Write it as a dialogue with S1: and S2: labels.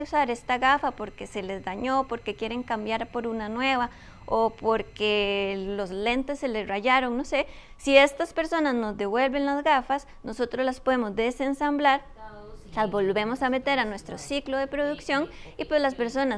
S1: usar esta gafa porque se les dañó, porque quieren cambiar por una nueva o porque los lentes se les rayaron, no sé. Si estas personas nos devuelven las gafas, nosotros las podemos desensamblar, las volvemos a meter a nuestro ciclo de producción y pues las personas